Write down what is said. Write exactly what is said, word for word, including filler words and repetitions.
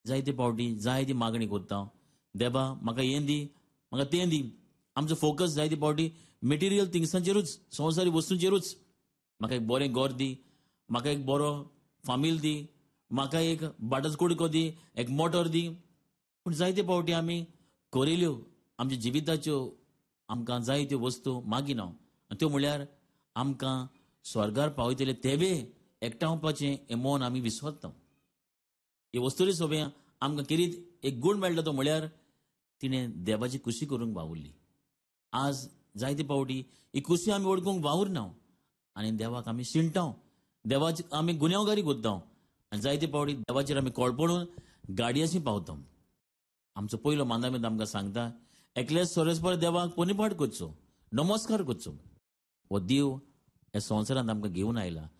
जायते पावटी जाय ती मागणी करता, देवा म्हाका हें दी, म्हाका तें दी. आमचो फोकस जायते पावटी मेटेरियल थिंग्सांचेरूच, संवसारी वस्तूंचेरूच. म्हाका एक बरें घर दी, म्हाका एक बरो फामील दी, म्हाका एक बाटस कुडको दी, एक मोटर दी. पूण जायते पावटी आमी कोरिल्ल्यो आमच्या जिविताच्यो आमकां जाय त्यो वस्तू मागिना. आनी त्यो म्हळ्यार आमकां स्वर्गार पावयतले तेवे एकठांवपाचें हें मोन आमी विसरता. हे वस्तुरी सोबे आमकां किरीत एक गूण मेळटा तो म्हळ्यार तिणें देवाची खुशी करूंक वावुरली. आज जायते पावटी ही खुशी आमी ओळखूंक वावुरना आनी देवाक आमी शिणटा, देवाची आमी गुन्यांवकारी करता. आनी जायते पावटी देवाचेर आमी कळपणून गाडयांशी पावता. आमचो पयलो मांदामेंत आमकां सांगता एकल्या सोरेस्पर देवाक पोनीपाट करचो, नमस्कार करचो. हो देव ह्या संवसारांत आमकां घेवन आयला